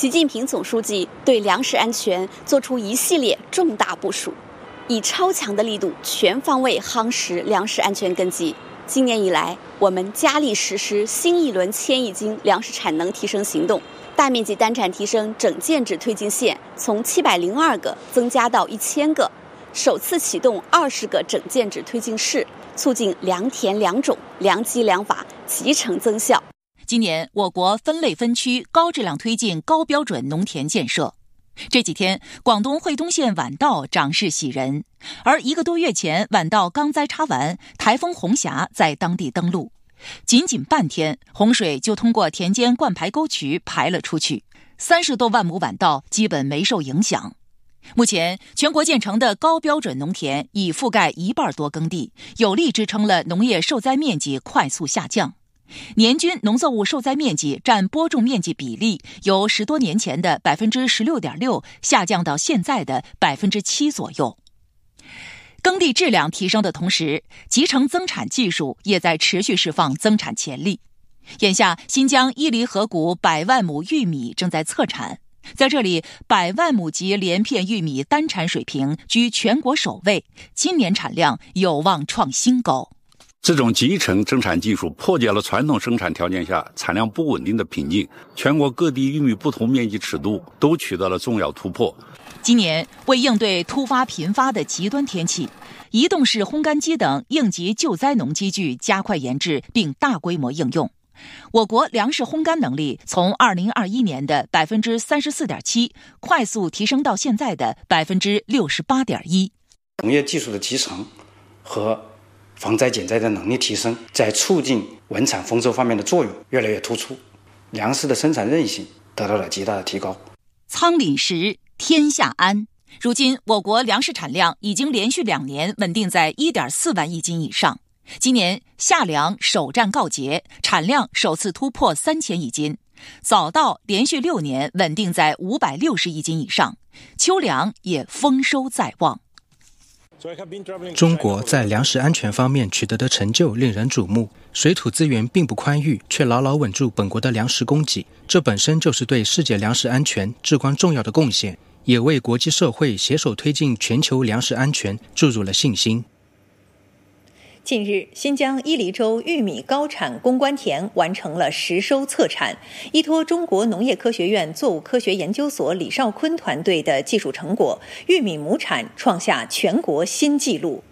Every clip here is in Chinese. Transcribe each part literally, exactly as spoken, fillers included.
习近平总书记对粮食安全作出一系列重大部署，以超强的力度全方位夯实粮食安全根基。今年以来，我们加力实施新一轮千亿斤粮食产能提升行动，大面积单产提升整建制推进线从七百零二个增加到一千个，首次启动二十个整建制推进室，促进良田良种、良机良法集成增效。 今年我国分类分区高质量推进高标准农田建设。这几天，广东惠东县晚稻长势喜人，而一个多月前晚稻刚栽插完，台风红霞在当地登陆，仅仅半天，洪水就通过田间灌排沟渠排了出去，三十多万亩晚稻基本没受影响。目前，全国建成的高标准农田已覆盖一半多耕地，有力支撑了农业受灾面积快速下降。年均农作物受灾面积占播种面积比例由十多年前的百分之十六点六下降到现在的百分之七左右。耕地质量提升的同时，集成增产技术也在持续释放增产潜力。眼下，新疆伊犁河谷百万亩玉米正在测产，在这里，百万亩级连片玉米单产水平居全国首位，今年产量有望创新高。 这种集成增产技术破解了传统生产条件下产量不稳定的瓶颈，全国各地玉米不同面积尺度都取得了重要突破。 今年为应对突发频发的极端天气，移动式烘干机等应急救灾农机具加快研制并大规模应用。我国粮食烘干能力从二零二一年的百分之三十四点七快速提升到现在的百分之六十八点一。 农业技术的集成和防灾减灾的能力提升，在促进稳产丰收方面的作用越来越突出，粮食的生产韧性得到了极大的提高。 仓廪实，天下安。如今，我国粮食产量已经连续两年稳定在 一点四万亿斤以上。今年夏粮首战告捷，产量首次突破三千亿斤；早稻连续六年稳定在五百六十亿斤以上，秋粮也丰收在望。 中国在粮食安全方面取得的成就令人瞩目，水土资源并不宽裕，却牢牢稳住本国的粮食供给，这本身就是对世界粮食安全至关重要的贡献，也为国际社会携手推进全球粮食安全注入了信心。 近日，新疆伊犁州玉米高产攻关田完成了实收测产，依托中国农业科学院作物科学研究所李少坤团队的技术成果，玉米亩产创下全国新纪录。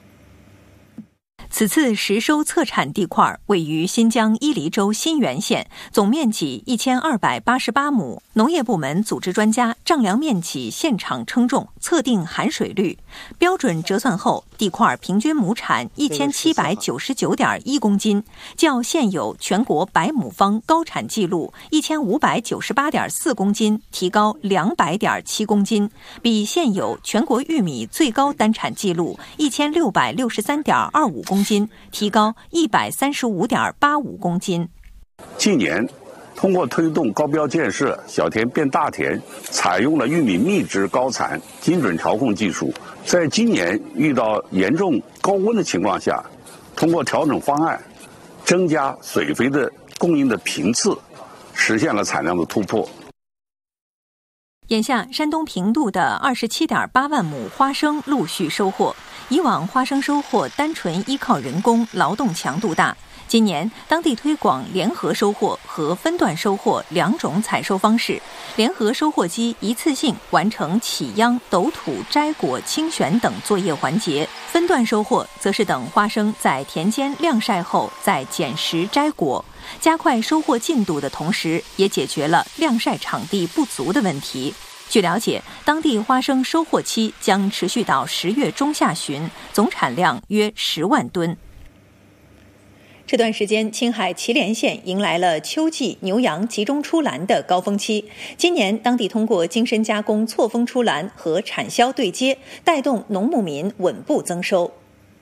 此次实收测产地块位于新疆伊犁州新源县，总面积一千二百八十八亩。农业部门组织专家丈量面积、现场称重、测定含水率，标准折算后，地块平均亩产一千七百九十九点一公斤，较现有全国百亩方高产记录一千五百九十八点四公斤提高两百点七公斤，比现有全国玉米最高单产记录一千六百六十三点二五公斤提高一百三十五点八五公斤。 近年，通过推动高标建设、小田变大田，采用了玉米密植高产、精准调控技术，在今年遇到严重高温的情况下，通过调整方案，增加水肥的供应的频次，实现了产量的突破。 眼下，山东平度的二十七点八万亩花生陆续收获。以往花生收获单纯依靠人工，劳动强度大。今年当地推广联合收获和分段收获两种采收方式，联合收获机一次性完成起秧、抖土、摘果、清选等作业环节，分段收获则是等花生在田间晾晒后再捡拾摘果。加快收获进度的同时，也解决了晾晒场地不足的问题。据了解，当地花生收获期将持续到十月中下旬，总产量约十万吨。这段时间，青海祁连县迎来了秋季牛羊集中出栏的高峰期。今年，当地通过精深加工错峰出栏和产销对接，带动农牧民稳步增收。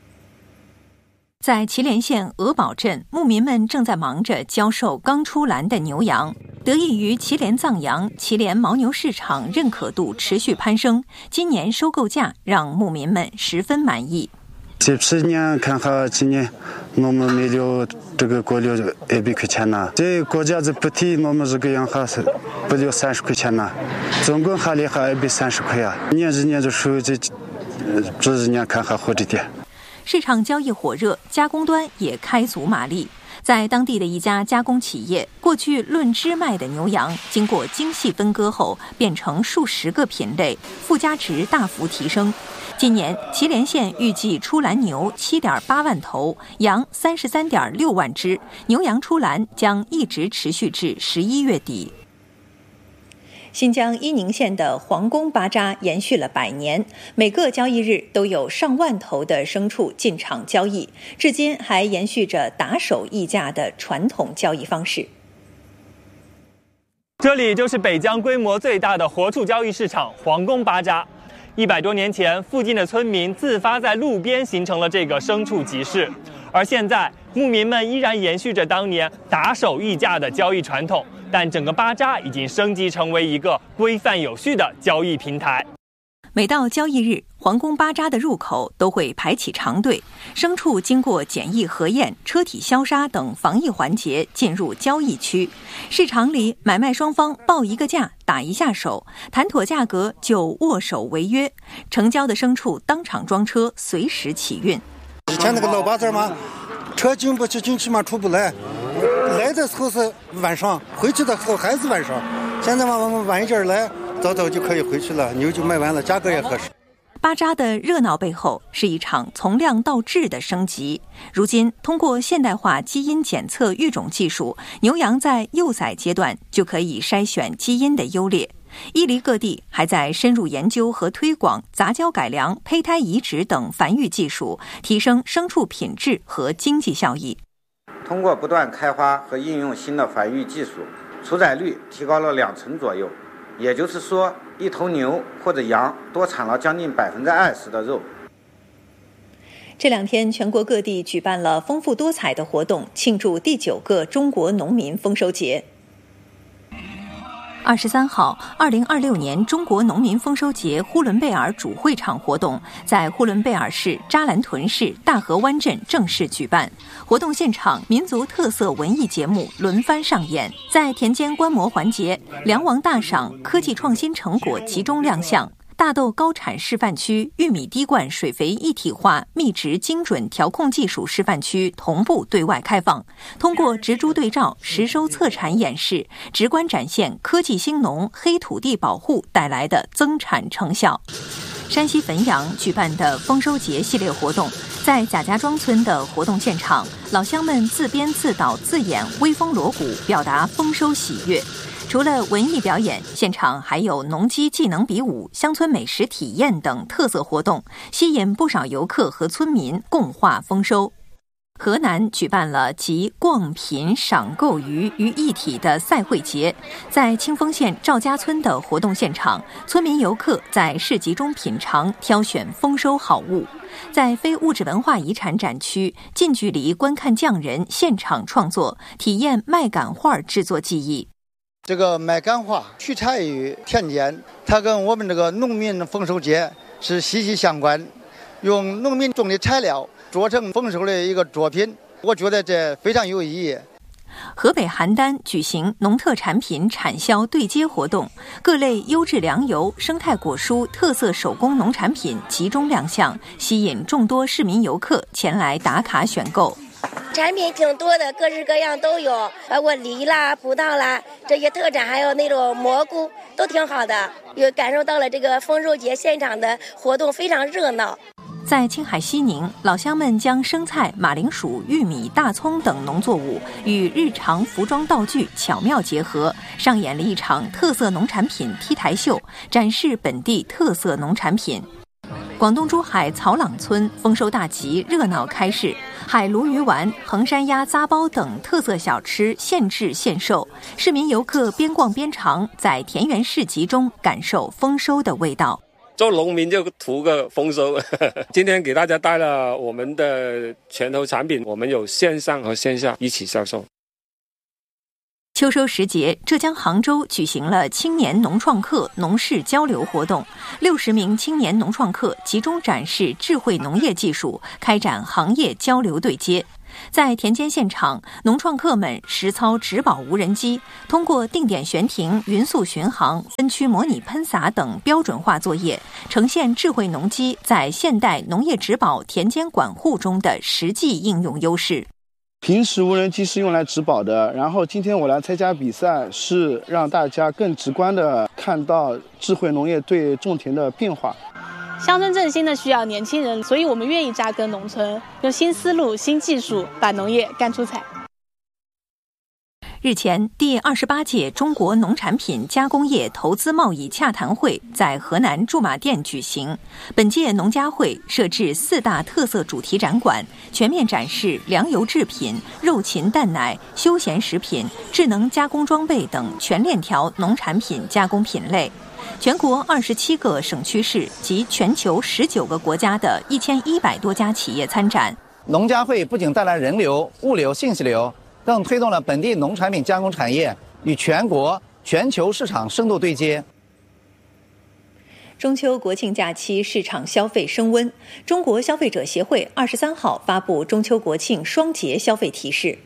在祁连县鹅堡镇，牧民们正在忙着交售刚出栏的牛羊。得益于祁连藏羊，祁连牦牛市场认可度持续攀升，今年收购价让牧民们十分满意。 这十年看好今年我们没有这个过了二百块钱呢，这国家子不提我们这个样哈是不就三十块钱呢，总共还了还二百三十块啊，年日年就收这这日年看还好这点。 市场交易火热，加工端也开足马力。在当地的一家加工企业，过去论只卖的牛羊，经过精细分割后，变成数十个品类，附加值大幅提升。今年祁连县预计出栏牛 七点八万头，羊 三十三点六万只，牛羊出栏将一直持续至十一月底。新疆伊宁县的皇宫巴扎延续了百年，每个交易日都有上万头的牲畜进场交易，至今还延续着打手议价的传统交易方式。 这里就是北疆规模最大的活畜交易市场皇宫巴扎。一百多年前，附近的村民自发在路边形成了这个牲畜集市，而现在牧民们依然延续着当年打手议价的交易传统。但整个巴扎已经升级成为一个规范有序的交易平台。 每到交易日，皇宫巴扎的入口都会排起长队，牲畜经过检疫核验、车体消杀等防疫环节进入交易区。市场里买卖双方报一个价，打一下手，谈妥价格就握手为约。成交的牲畜当场装车，随时起运。 以前那个老巴子嘛，车进不去，进去嘛出不来。来的时候是晚上，回去的时候还是晚上。现在嘛，我们晚一点来，早早就可以回去了，牛就卖完了，价格也合适。 巴扎的热闹背后是一场从量到质的升级。如今，通过现代化基因检测育种技术，牛羊在幼崽阶段就可以筛选基因的优劣。伊犁各地还在深入研究和推广杂交改良、胚胎移植等繁育技术，提升牲畜品质和经济效益。 通过不断开发和应用新的繁育技术，出崽率提高了两成左右，也就是说，一头牛或者羊多产了将近百分之二十的肉。 这两天，全国各地举办了丰富多彩的活动，庆祝第九个中国农民丰收节。二十三号，二零二六年中国农民丰收节呼伦贝尔主会场活动在呼伦贝尔市扎兰屯市大河湾镇正式举办。活动现场，民族特色文艺节目轮番上演。在田间观摩环节，粮王大赏科技创新成果集中亮相。大豆高产示范区、玉米滴灌水肥一体化密植精准调控技术示范区同步对外开放，通过植株对照、实收测产演示，直观展现科技兴农、黑土地保护带来的增产成效。山西汾阳举办的丰收节系列活动，在贾家庄村的活动现场，老乡们自编自导自演威风锣鼓，表达丰收喜悦。除了文艺表演，现场还有农机技能比武、乡村美食体验等特色活动，吸引不少游客和村民共话丰收。河南举办了集逛品赏购娱于一体的赛会节，在清丰县赵家村的活动现场，村民游客在市集中品尝、挑选丰收好物。在非物质文化遗产展区，近距离观看匠人现场创作，体验麦秆画制作技艺。 这个麦秆画取材于田间，它跟我们这个农民丰收节是息息相关，用农民种的材料做成丰收的一个作品，我觉得这非常有意义。 河北邯郸举行农特产品产销对接活动，各类优质粮油、生态果蔬、特色手工农产品集中亮相，吸引众多市民游客前来打卡选购。 产品挺多的，各式各样都有，包括梨啦、葡萄啦，这些特产还有那种蘑菇都挺好的，有感受到了这个丰收节现场的活动非常热闹。 在青海西宁，老乡们将生菜、马铃薯、玉米、大葱等农作物与日常服装道具巧妙结合，上演了一场特色农产品 T 台秀，展示本地特色农产品。广东珠海草朗村丰收大集热闹开市，海鲈鱼丸、衡山鸭杂包等特色小吃现制现售，市民游客边逛边尝，在田园市集中感受丰收的味道。 做农民就图个丰收，今天给大家带了我们的拳头产品，我们有线上和线下一起销售。 秋收时节，浙江杭州举行了青年农创客农事交流活动。六十名青年农创客集中展示智慧农业技术，开展行业交流对接。在田间现场，农创客们实操植保无人机，通过定点悬停、匀速巡航、分区模拟喷洒等标准化作业，呈现智慧农机在现代农业植保田间管护中的实际应用优势。 平时无人机是用来植保的，然后今天我来参加比赛，是让大家更直观地看到智慧农业对种田的变化。 乡村振兴呢需要年轻人，所以我们愿意扎根农村，用新思路、新技术把农业干出彩。 日前，第二十八届中国农产品加工业投资贸易洽谈会在河南驻马店举行。本届农家会设置四大特色主题展馆，全面展示粮油制品、肉禽蛋奶、休闲食品、智能加工装备等全链条农产品加工品类。全国二十七个省区市及全球十九个国家的一千一百多家企业参展。 农家会不仅带来人流、物流、信息流，更推动了本地农产品加工产业与全国、全球市场深度对接。 中秋国庆假期市场消费升温，中国消费者协会二十三号发布中秋国庆双节消费提示。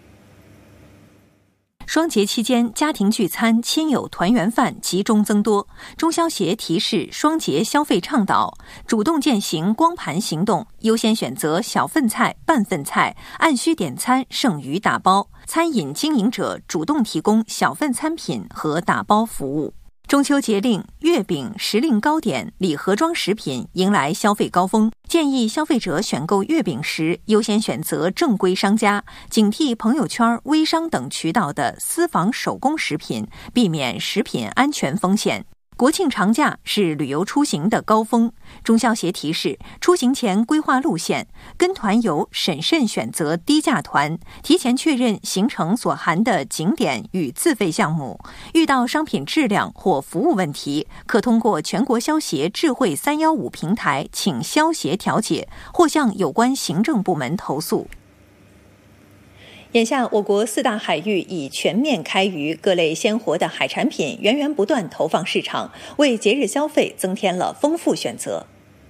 双节期间，家庭聚餐、亲友团圆饭集中增多。中消协提示双节消费倡导，主动践行光盘行动，优先选择小份菜、半份菜，按需点餐，剩余打包。餐饮经营者主动提供小份餐品和打包服务。中秋节令、月饼、时令糕点、礼盒装食品迎来消费高峰，建议消费者选购月饼时优先选择正规商家，警惕朋友圈、微商等渠道的私房手工食品，避免食品安全风险。国庆长假是旅游出行的高峰，中消协提示，出行前规划路线，跟团游审慎选择低价团，提前确认行程所含的景点与自费项目。遇到商品质量或服务问题，可通过全国消协智慧三一五平台请消协调解，或向有关行政部门投诉。眼下，我国四大海域已全面开渔，各类鲜活的海产品源源不断投放市场，为节日消费增添了丰富选择。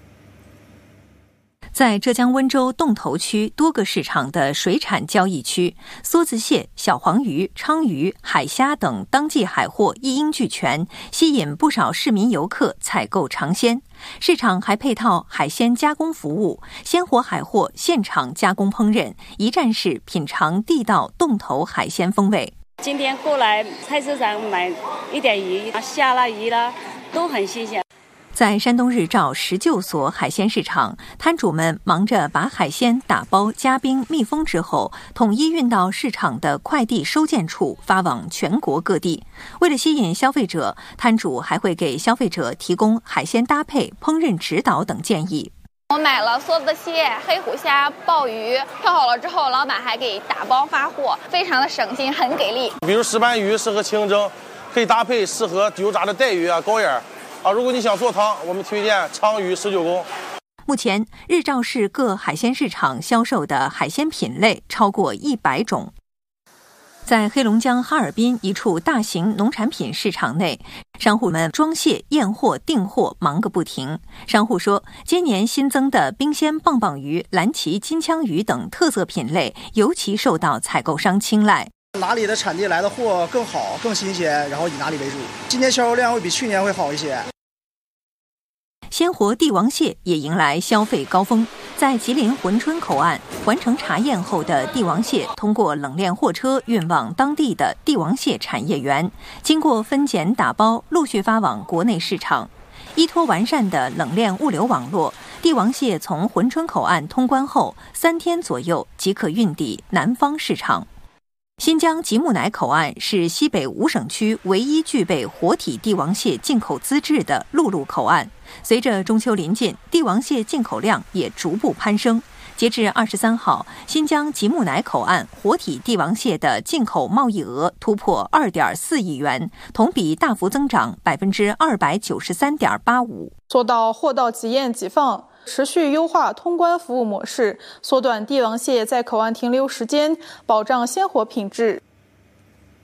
在浙江温州洞头区多个市场的水产交易区，梭子蟹、小黄鱼、鲳鱼、海虾等当季海货一应俱全，吸引不少市民游客采购尝鲜。市场还配套海鲜加工服务，鲜活海货现场加工烹饪，一站式品尝地道洞头海鲜风味。 今天过来菜市场买一点鱼，虾啦、鱼啦都很新鲜。 在山东日照十九所海鲜市场，摊主们忙着把海鲜打包、加冰、密封之后，统一运到市场的快递收件处，发往全国各地。为了吸引消费者，摊主还会给消费者提供海鲜搭配、烹饪指导等建议。 我买了梭子蟹、黑虎虾、鲍鱼，挑好了之后，老板还给打包发货，非常的省心，很给力。 比如石斑鱼适合清蒸，可以搭配适合油炸的带鱼啊、高眼儿。啊，如果你想做汤，我们推荐鲳鱼十九公。 目前，日照市各海鲜市场销售的海鲜品类超过一百种。在黑龙江哈尔滨一处大型农产品市场内，商户们装卸、验货、订货忙个不停。商户说，今年新增的冰鲜棒棒鱼、蓝鳍金枪鱼等特色品类尤其受到采购商青睐。 哪里的产地来的货更好、更新鲜，然后以哪里为主。今年销售量会比去年会好一些。 鲜活帝王蟹也迎来消费高峰，在吉林珲春口岸完成查验后的帝王蟹，通过冷链货车运往当地的帝王蟹产业园，经过分拣打包，陆续发往国内市场。依托完善的冷链物流网络，帝王蟹从珲春口岸通关后，三天左右即可运抵南方市场。新疆吉木乃口岸是西北五省区唯一具备活体帝王蟹进口资质的陆路口岸。随着中秋临近，帝王蟹进口量也逐步攀升。截至二十三号，新疆吉木乃口岸活体帝王蟹的进口贸易额突破二点四亿元，同比大幅增长百分之二百九十三点八五。 做到货到即验即放，持续优化通关服务模式，缩短帝王蟹在口岸停留时间，保障鲜活品质。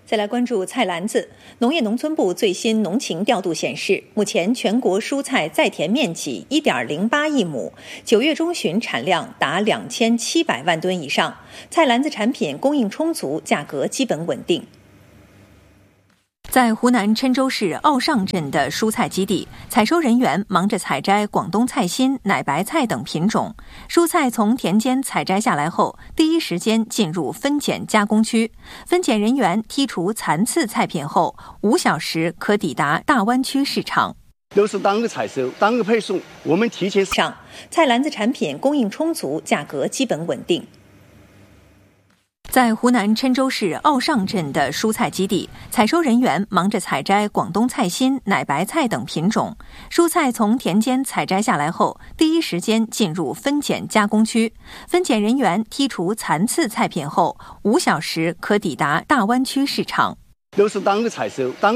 再来关注菜篮子。农业农村部最新农情调度显示，目前全国蔬菜在田面积 一点零八亿亩，九月中旬产量达两千七百万吨以上，菜篮子产品供应充足，价格基本稳定。在湖南郴州市奥上镇的蔬菜基地，采收人员忙着采摘广东菜心、奶白菜等品种。蔬菜从田间采摘下来后，第一时间进入分拣加工区。分拣人员剔除残次菜品后，五小时可抵达大湾区市场。 都是当日采收，当日配送，我们提前上菜篮子产品供应充足，价格基本稳定。在湖南郴州市奥上镇的蔬菜基地，采收人员忙着采摘广东菜心、奶白菜等品种。蔬菜从田间采摘下来后，第一时间进入分拣加工区。分拣人员剔除残次菜品后，五小时可抵达大湾区市场。 都是当日采收，当